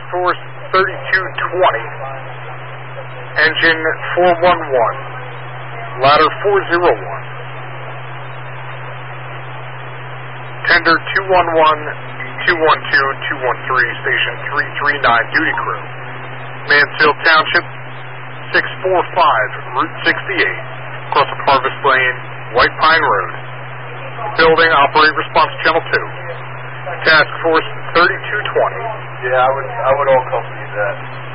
Force 3220, engine 411, ladder 401, tender 211-212-213, station 339, duty crew, Mansfield Township, 645, Route 68, across of Harvest Lane, White Pine Road. Building, operate response channel 2. Task Force 3220. Yeah, I would all company that.